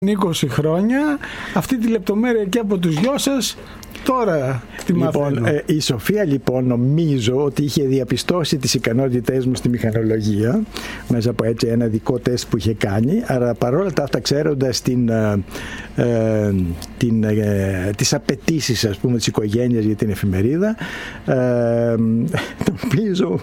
20 χρόνια, αυτή τη λεπτομέρεια και από τους γιο σας τώρα τη μαθαίνω. Η Σοφία λοιπόν νομίζω ότι είχε διαπιστώσει τις ικανότητές μου στη μηχανολογία μέσα από έτσι ένα δικό τεστ που είχε κάνει, αλλά παρόλα αυτά ξέροντας τις απαιτήσεις, ας πούμε, της οικογένειας για την εφημερίδα, νομίζω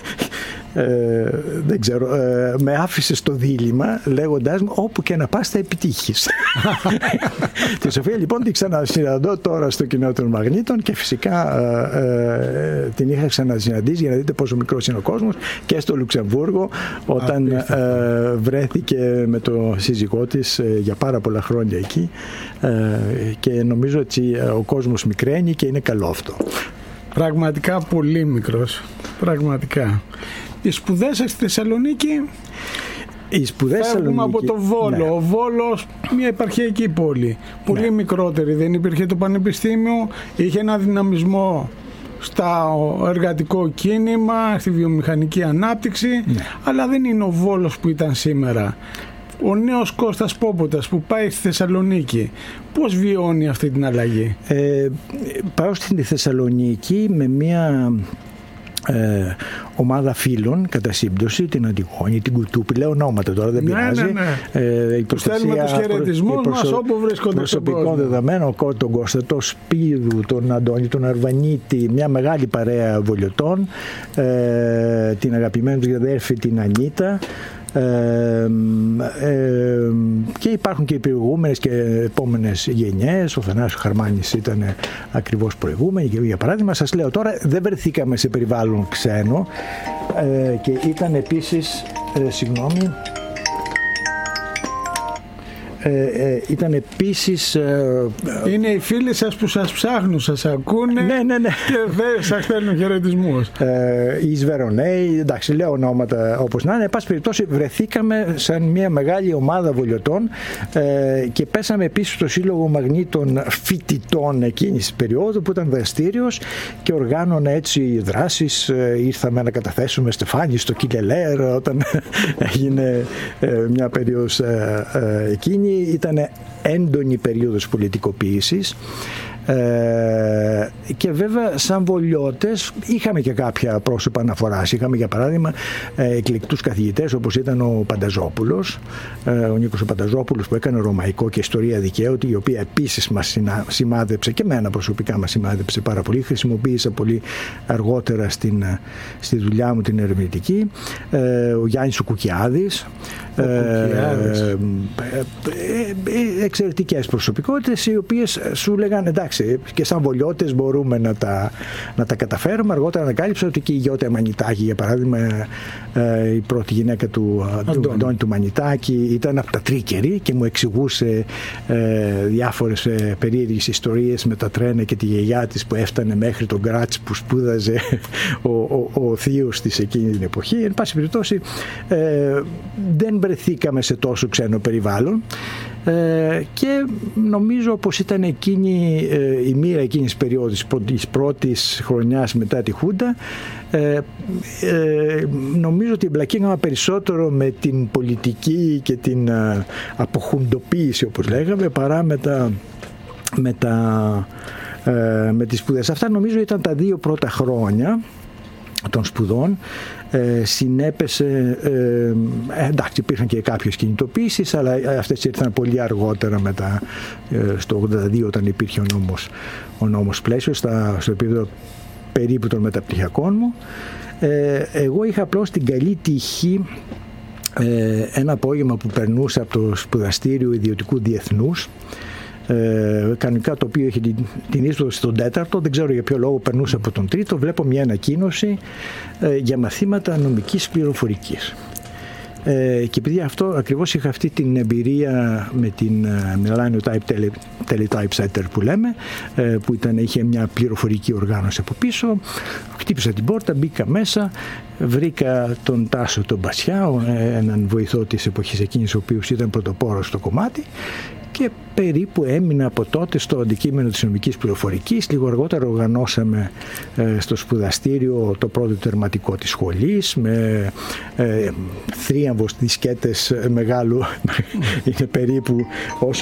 δεν ξέρω, με άφησε στο δίλημμα λέγοντάς μου όπου και να πας θα επιτύχεις. Τη Σοφία λοιπόν την ξανασυναντώ τώρα στο Κοινό των Μαγνήτων και φυσικά την είχα ξανασυναντήσει για να δείτε πόσο μικρός είναι ο κόσμος και στο Λουξεμβούργο όταν βρέθηκε με το σύζυγό της για πάρα πολλά χρόνια εκεί και νομίζω ότι ο κόσμος μικραίνει και είναι καλό αυτό. Πραγματικά πολύ μικρός. Πραγματικά. Οι σπουδές σας στη Θεσσαλονίκη, φεύγουμε από το Βόλο. Ναι. Ο Βόλος, μια επαρχιακή πόλη, πολύ μικρότερη, δεν υπήρχε το πανεπιστήμιο, είχε ένα δυναμισμό στο εργατικό κίνημα, στη βιομηχανική ανάπτυξη, αλλά δεν είναι ο Βόλος που ήταν σήμερα. Ο νέος Κώστας Πόποτας που πάει στη Θεσσαλονίκη, πώς βιώνει αυτή την αλλαγή? Πάω στην Θεσσαλονίκη με μια ομάδα φίλων κατά σύμπτωση, την Αντιγόνη, την Κουτούπη, λέω ονόματα τώρα, δεν πειράζει. Στέλνουμε τους χαιρετισμούς μας όπου βρίσκονται στον κόσμο. Προσωπικό δεδομένο, τον Κώστα, τον Σπύρου, τον Αντώνη, τον Αρβανίτη, μια μεγάλη παρέα βολιωτών, την αγαπημένη του αδέρφη την Ανίτα, και υπάρχουν και οι προηγούμενες και επόμενες γενιές. Ο Θανάσης Χαρμάνης ήταν ακριβώς προηγούμενοι και για παράδειγμα σας λέω τώρα δεν βρεθήκαμε σε περιβάλλον ξένο και ήταν επίσης ήταν επίσης είναι οι φίλοι σας που σας ψάχνουν, σας ακούνε και σας στέλνουν χαιρετισμούς. Οι Σβερονέοι, εντάξει λέω ονόματα όπως να είναι, εν πάση περιπτώσει βρεθήκαμε σαν μια μεγάλη ομάδα βολιωτών και πέσαμε επίσης στο Σύλλογο Μαγνήτων Φοιτητών εκείνης της περίοδου που ήταν δραστήριος και οργάνωνε έτσι δράσεις. Ήρθαμε να καταθέσουμε στεφάνι στο Κιλελέρ όταν έγινε μια περίοδος εκείνη. Ήταν έντονη περίοδος πολιτικοποίησης και βέβαια σαν βολιώτες είχαμε και κάποια πρόσωπα αναφοράς. Είχαμε για παράδειγμα εκλεκτούς καθηγητές όπως ήταν ο Πανταζόπουλος, ο Νίκος ο Πανταζόπουλος που έκανε ρωμαϊκό και ιστορία δικαίου, η οποία επίσης μας σημάδεψε και εμένα προσωπικά μας σημάδεψε πάρα πολύ. Χρησιμοποίησα πολύ αργότερα στη δουλειά μου την ερευνητική. Ο Γιάννης ο Κουκιάδης, εξαιρετικές προσωπικότητες οι οποίες σου λέγανε εντάξει και σαν βολιώτες μπορούμε να τα καταφέρουμε. Αργότερα ανακάλυψα ότι και η Γιώτα Μανιτάκη για παράδειγμα, η πρώτη γυναίκα του Αντώνη του Μανιτάκη, ήταν από τα Τρίκερη και μου εξηγούσε διάφορες περίεργες ιστορίες με τα τρένα και τη γιαγιά της που έφτανε μέχρι τον Γκράτς που σπούδαζε ο θείος της εκείνη την εποχή. Εν πάση περιπτώσει δεν βρεθήκαμε σε τόσο ξένο περιβάλλον και νομίζω πως ήταν εκείνη η μοίρα εκείνης της περίοδου της πρώτης χρονιάς μετά τη Χούντα. Νομίζω ότι εμπλακήκαμε περισσότερο με την πολιτική και την αποχουντοποίηση όπως λέγαμε παρά με τις σπουδές. Αυτά νομίζω ήταν τα 2 πρώτα χρόνια των σπουδών. Συνέπεσε, εντάξει υπήρχαν και κάποιες κινητοποίησεις αλλά αυτές ήρθαν πολύ αργότερα μετά στο 82 όταν υπήρχε ο νόμος πλαίσιο στο επίπεδο περίπου των μεταπτυχιακών μου. Εγώ είχα απλώς την καλή τύχη ένα απόγευμα που περνούσα από το σπουδαστήριο ιδιωτικού διεθνούς, κανονικά το οποίο είχε την είσοδο στον 4ο, δεν ξέρω για ποιο λόγο περνούσα από τον 3ο, βλέπω μια ανακοίνωση για μαθήματα νομικής πληροφορικής. Και επειδή αυτό ακριβώς είχα αυτή την εμπειρία με την Millennium Teletypesetter που λέμε, που είχε μια πληροφορική οργάνωση από πίσω, χτύπησα την πόρτα, μπήκα μέσα, βρήκα τον Τάσο τον Μπασιά, έναν βοηθό της εποχής εκείνης ο οποίος ήταν πρωτοπόρος στο κομμάτι και περίπου έμεινα από τότε στο αντικείμενο της νομικής πληροφορικής. Λίγο αργότερα οργανώσαμε στο σπουδαστήριο το πρώτο τερματικό της σχολής με θρίαμβος δισκέτες μεγάλου, είναι περίπου όσο